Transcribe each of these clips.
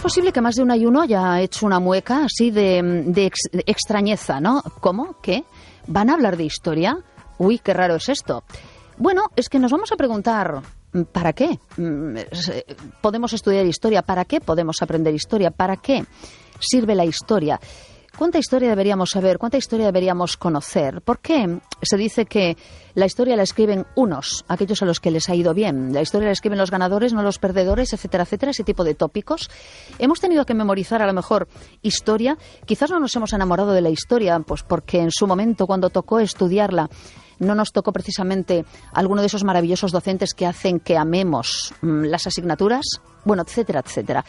posible que más de una y uno haya hecho una mueca así de extrañeza, ¿no? ¿Cómo? ¿Qué? ¿Van a hablar de historia? Uy, qué raro es esto. Bueno, es que nos vamos a preguntar, ¿para qué podemos estudiar historia? ¿Para qué podemos aprender historia? ¿Para qué sirve la historia? ¿Cuánta historia deberíamos saber? ¿Cuánta historia deberíamos conocer? ¿Por qué se dice que la historia la escriben unos, aquellos a los que les ha ido bien? La historia la escriben los ganadores, no los perdedores, etcétera, etcétera, ese tipo de tópicos. Hemos tenido que memorizar a lo mejor historia. Quizás no nos hemos enamorado de la historia, pues porque en su momento, cuando tocó estudiarla, no nos tocó precisamente alguno de esos maravillosos docentes que hacen que amemos las asignaturas, bueno, etcétera, etcétera.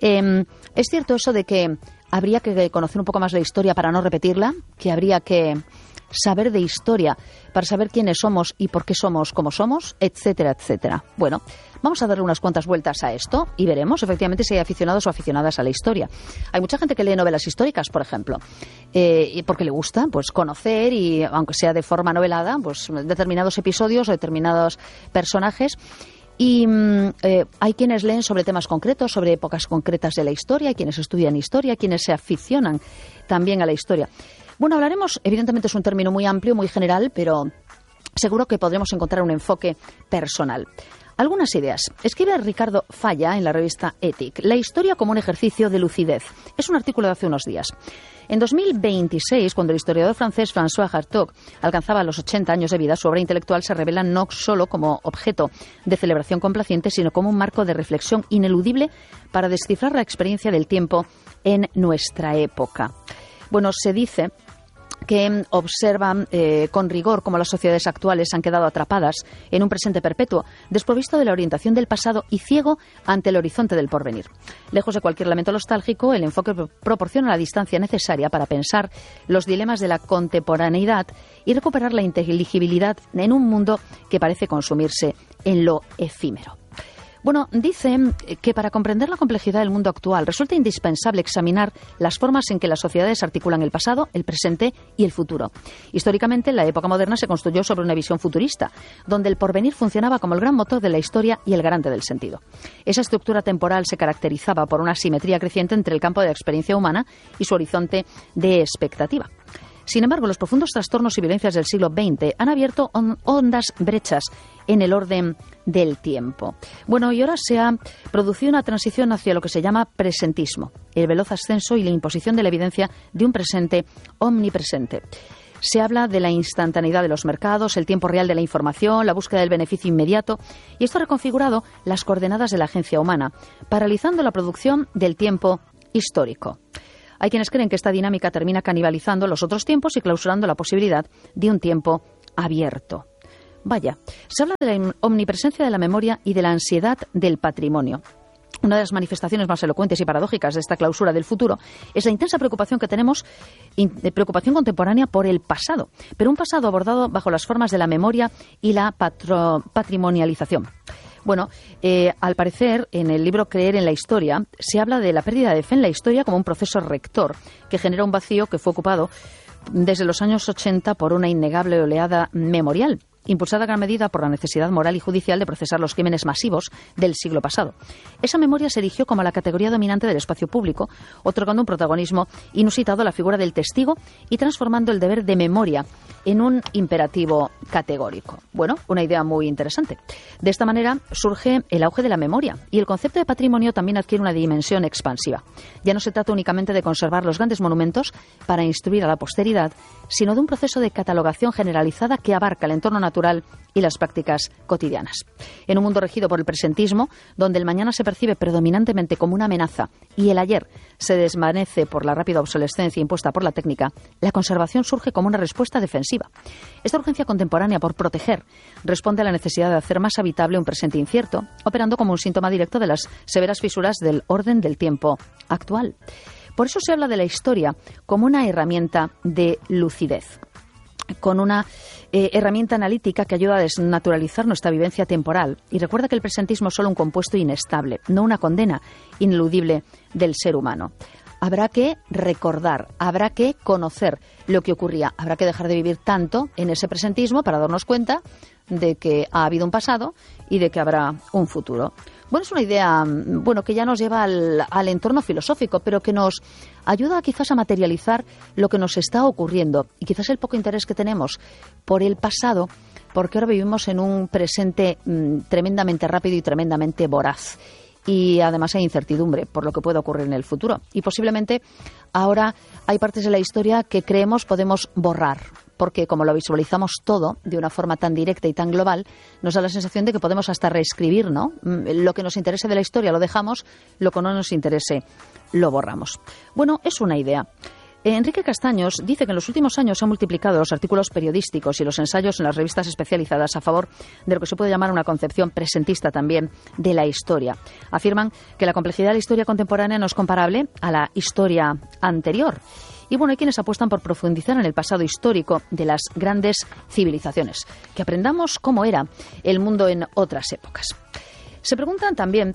Es cierto eso de que habría que conocer un poco más la historia para no repetirla, que habría que saber de historia para saber quiénes somos y por qué somos como somos, etcétera, etcétera. Bueno, vamos a darle unas cuantas vueltas a esto y veremos efectivamente si hay aficionados o aficionadas a la historia. Hay mucha gente que lee novelas históricas, por ejemplo, porque le gusta pues conocer, y aunque sea de forma novelada, pues determinados episodios o determinados personajes. Y hay quienes leen sobre temas concretos, sobre épocas concretas de la historia, hay quienes estudian historia, quienes se aficionan también a la historia. Bueno, hablaremos, evidentemente es un término muy amplio, muy general, pero seguro que podremos encontrar un enfoque personal. Algunas ideas. Escribe Ricardo Falla en la revista Ethic, La historia como un ejercicio de lucidez. Es un artículo de hace unos días. En 2026, cuando el historiador francés François Hartog alcanzaba los 80 años de vida, su obra intelectual se revela no solo como objeto de celebración complaciente, sino como un marco de reflexión ineludible para descifrar la experiencia del tiempo en nuestra época. Bueno, se dice que observan con rigor cómo las sociedades actuales han quedado atrapadas en un presente perpetuo, desprovisto de la orientación del pasado y ciego ante el horizonte del porvenir. Lejos de cualquier lamento nostálgico, el enfoque proporciona la distancia necesaria para pensar los dilemas de la contemporaneidad y recuperar la inteligibilidad en un mundo que parece consumirse en lo efímero. Bueno, dicen que para comprender la complejidad del mundo actual resulta indispensable examinar las formas en que las sociedades articulan el pasado, el presente y el futuro. Históricamente, la época moderna se construyó sobre una visión futurista, donde el porvenir funcionaba como el gran motor de la historia y el garante del sentido. Esa estructura temporal se caracterizaba por una simetría creciente entre el campo de la experiencia humana y su horizonte de expectativa. Sin embargo, los profundos trastornos y violencias del siglo XX han abierto hondas brechas en el orden del tiempo. Bueno, y ahora se ha producido una transición hacia lo que se llama presentismo, el veloz ascenso y la imposición de la evidencia de un presente omnipresente. Se habla de la instantaneidad de los mercados, el tiempo real de la información, la búsqueda del beneficio inmediato, y esto ha reconfigurado las coordenadas de la agencia humana, paralizando la producción del tiempo histórico. Hay quienes creen que esta dinámica termina canibalizando los otros tiempos y clausurando la posibilidad de un tiempo abierto. Vaya, se habla de la omnipresencia de la memoria y de la ansiedad del patrimonio. Una de las manifestaciones más elocuentes y paradójicas de esta clausura del futuro es la intensa preocupación que tenemos, preocupación contemporánea por el pasado, pero un pasado abordado bajo las formas de la memoria y la patrimonialización. Bueno, al parecer, en el libro Creer en la historia, se habla de la pérdida de fe en la historia como un proceso rector que genera un vacío que fue ocupado desde los años 80 por una innegable oleada memorial, impulsada en gran medida por la necesidad moral y judicial de procesar los crímenes masivos del siglo pasado. Esa memoria se erigió como la categoría dominante del espacio público, otorgando un protagonismo inusitado a la figura del testigo y transformando el deber de memoria en un imperativo categórico. Bueno, una idea muy interesante. De esta manera surge el auge de la memoria y el concepto de patrimonio también adquiere una dimensión expansiva. Ya no se trata únicamente de conservar los grandes monumentos para instruir a la posteridad, sino de un proceso de catalogación generalizada que abarca el entorno natural y las prácticas cotidianas. En un mundo regido por el presentismo, donde el mañana se percibe predominantemente como una amenaza y el ayer se desvanece por la rápida obsolescencia impuesta por la técnica, la conservación surge como una respuesta defensiva. Esta urgencia contemporánea por proteger responde a la necesidad de hacer más habitable un presente incierto, operando como un síntoma directo de las severas fisuras del orden del tiempo actual. Por eso se habla de la historia como una herramienta de lucidez, con una herramienta analítica que ayuda a desnaturalizar nuestra vivencia temporal. Y recuerda que el presentismo es solo un compuesto inestable, no una condena ineludible del ser humano. Habrá que recordar, habrá que conocer lo que ocurría, habrá que dejar de vivir tanto en ese presentismo para darnos cuenta de que ha habido un pasado y de que habrá un futuro. Bueno, es una idea que ya nos lleva al entorno filosófico, pero que nos ayuda quizás a materializar lo que nos está ocurriendo y quizás el poco interés que tenemos por el pasado, porque ahora vivimos en un presente tremendamente rápido y tremendamente voraz. Y además hay incertidumbre por lo que puede ocurrir en el futuro. Y posiblemente ahora hay partes de la historia que creemos podemos borrar, porque como lo visualizamos todo de una forma tan directa y tan global, nos da la sensación de que podemos hasta reescribir, ¿no? Lo que nos interese de la historia lo dejamos, lo que no nos interese lo borramos. Bueno, es una idea. Enrique Castaños dice que en los últimos años se han multiplicado los artículos periodísticos y los ensayos en las revistas especializadas a favor de lo que se puede llamar una concepción presentista también de la historia. Afirman que la complejidad de la historia contemporánea no es comparable a la historia anterior. Y bueno, hay quienes apuestan por profundizar en el pasado histórico de las grandes civilizaciones, que aprendamos cómo era el mundo en otras épocas. Se preguntan también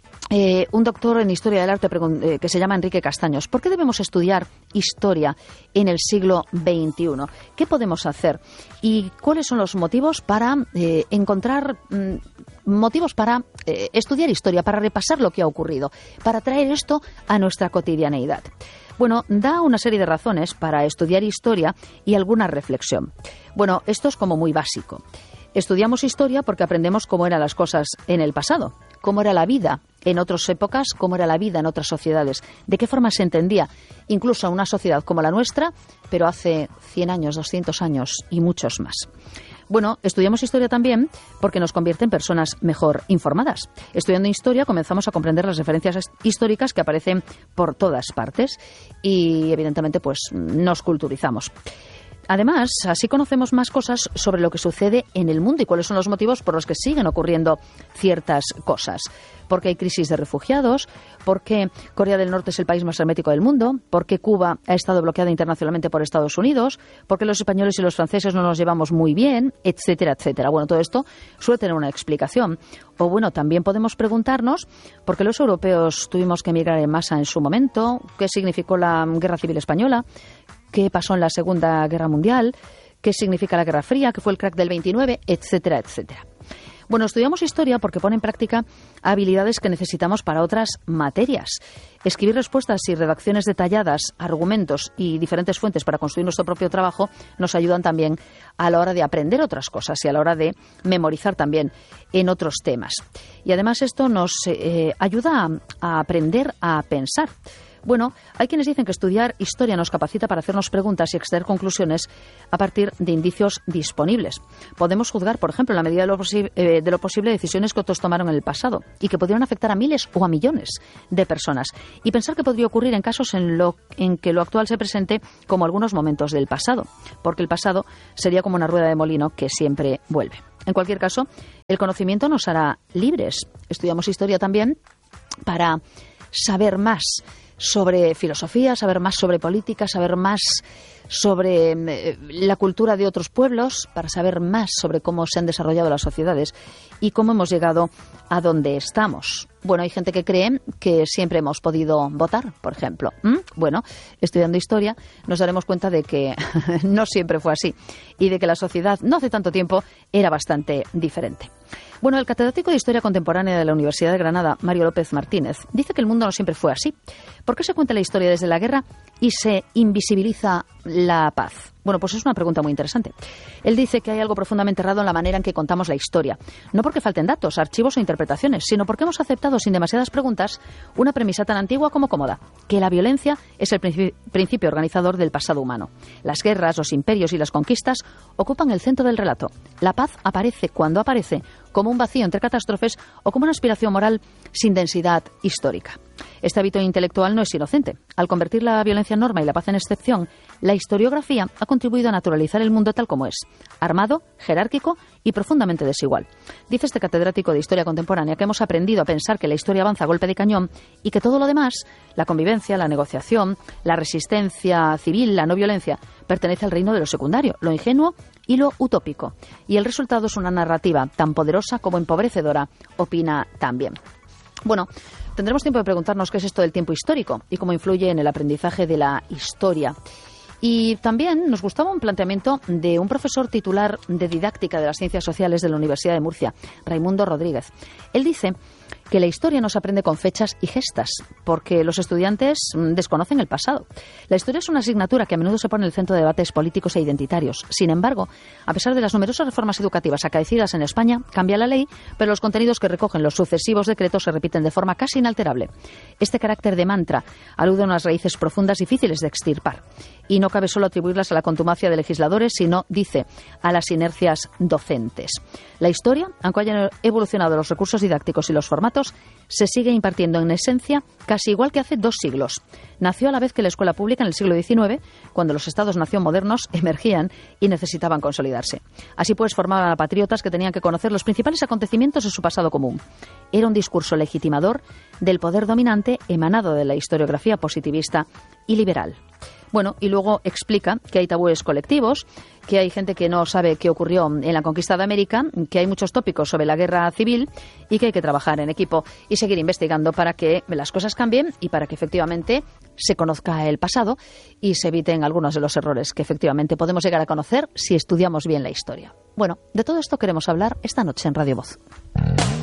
un doctor en Historia del Arte que se llama Enrique Castaños, ¿por qué debemos estudiar historia en el siglo XXI? ¿Qué podemos hacer? ¿Y cuáles son los motivos para encontrar motivos para estudiar historia, para repasar lo que ha ocurrido, para traer esto a nuestra cotidianeidad? Bueno, da una serie de razones para estudiar historia y alguna reflexión. Bueno, esto es como muy básico. Estudiamos historia porque aprendemos cómo eran las cosas en el pasado, cómo era la vida en otras épocas, cómo era la vida en otras sociedades, de qué forma se entendía incluso una sociedad como la nuestra, pero hace 100 años, 200 años y muchos más. Bueno, estudiamos historia también porque nos convierte en personas mejor informadas. Estudiando historia comenzamos a comprender las referencias históricas que aparecen por todas partes y evidentemente pues nos culturizamos. Además, así conocemos más cosas sobre lo que sucede en el mundo y cuáles son los motivos por los que siguen ocurriendo ciertas cosas. Porque hay crisis de refugiados, porque Corea del Norte es el país más hermético del mundo, porque Cuba ha estado bloqueada internacionalmente por Estados Unidos, porque los españoles y los franceses no nos llevamos muy bien, etcétera, etcétera. Bueno, todo esto suele tener una explicación. O bueno, también podemos preguntarnos por qué los europeos tuvimos que emigrar en masa en su momento, qué significó la Guerra Civil Española, qué pasó en la Segunda Guerra Mundial, qué significa la Guerra Fría, qué fue el crack del 29, etcétera, etcétera. Bueno, estudiamos historia porque pone en práctica habilidades que necesitamos para otras materias. Escribir respuestas y redacciones detalladas, argumentos y diferentes fuentes para construir nuestro propio trabajo nos ayudan también a la hora de aprender otras cosas y a la hora de memorizar también en otros temas. Y además esto nos ayuda a aprender a pensar. Bueno, hay quienes dicen que estudiar historia nos capacita para hacernos preguntas y extraer conclusiones a partir de indicios disponibles. Podemos juzgar, por ejemplo, en la medida de lo posible, decisiones que otros tomaron en el pasado y que podrían afectar a miles o a millones de personas y pensar qué podría ocurrir en casos en que lo actual se presente como algunos momentos del pasado, porque el pasado sería como una rueda de molino que siempre vuelve. En cualquier caso, el conocimiento nos hará libres. Estudiamos historia también para saber más sobre filosofía, saber más sobre política, saber más sobre la cultura de otros pueblos, para saber más sobre cómo se han desarrollado las sociedades y cómo hemos llegado a donde estamos. Bueno, hay gente que cree que siempre hemos podido votar, por ejemplo. Bueno, estudiando historia nos daremos cuenta de que no siempre fue así y de que la sociedad no hace tanto tiempo era bastante diferente. Bueno, el catedrático de Historia Contemporánea de la Universidad de Granada, Mario López Martínez, dice que el mundo no siempre fue así. ¿Por qué se cuenta la historia desde la guerra y se invisibiliza la paz? Bueno, pues es una pregunta muy interesante. Él dice que hay algo profundamente errado en la manera en que contamos la historia. No porque falten datos, archivos o interpretaciones, sino porque hemos aceptado sin demasiadas preguntas una premisa tan antigua como cómoda, que la violencia es el principio organizador del pasado humano. Las guerras, los imperios y las conquistas ocupan el centro del relato. La paz aparece cuando aparece, como un vacío entre catástrofes o como una aspiración moral sin densidad histórica. Este hábito intelectual no es inocente. Al convertir la violencia en norma y la paz en excepción, la historiografía ha contribuido a naturalizar el mundo tal como es, armado, jerárquico y profundamente desigual. Dice este catedrático de Historia Contemporánea que hemos aprendido a pensar que la historia avanza a golpe de cañón y que todo lo demás, la convivencia, la negociación, la resistencia civil, la no violencia, pertenece al reino de lo secundario, lo ingenuo y lo utópico. Y el resultado es una narrativa tan poderosa como empobrecedora, opina también. Bueno, tendremos tiempo de preguntarnos qué es esto del tiempo histórico y cómo influye en el aprendizaje de la historia. Y también nos gustaba un planteamiento de un profesor titular de didáctica de las ciencias sociales de la Universidad de Murcia, Raimundo Rodríguez. Él dice que la historia no se aprende con fechas y gestas, porque los estudiantes desconocen el pasado. La historia es una asignatura que a menudo se pone en el centro de debates políticos e identitarios. Sin embargo, a pesar de las numerosas reformas educativas acaecidas en España, cambia la ley, pero los contenidos que recogen los sucesivos decretos se repiten de forma casi inalterable. Este carácter de mantra alude a unas raíces profundas difíciles de extirpar. Y no cabe solo atribuirlas a la contumacia de legisladores, sino, dice, a las inercias docentes. La historia, aunque hayan evolucionado los recursos didácticos y los formatos, se sigue impartiendo en esencia casi igual que hace 2 siglos. Nació a la vez que la escuela pública en el siglo XIX, cuando los estados-nación modernos emergían y necesitaban consolidarse. Así pues, formaban a patriotas que tenían que conocer los principales acontecimientos de su pasado común. Era un discurso legitimador del poder dominante emanado de la historiografía positivista y liberal. Bueno, y luego explica que hay tabúes colectivos, que hay gente que no sabe qué ocurrió en la conquista de América, que hay muchos tópicos sobre la guerra civil y que hay que trabajar en equipo y seguir investigando para que las cosas cambien y para que efectivamente se conozca el pasado y se eviten algunos de los errores que efectivamente podemos llegar a conocer si estudiamos bien la historia. Bueno, de todo esto queremos hablar esta noche en Radio Voz.